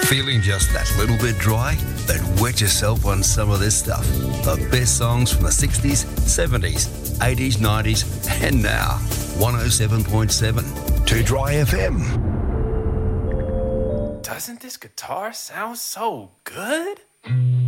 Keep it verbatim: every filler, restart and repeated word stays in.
Feeling just that little bit dry? Then wet yourself on some of this stuff. The best songs from the sixties, seventies, eighties, nineties, and now. one oh seven point seven, two Dry F M. Doesn't this guitar sound so good?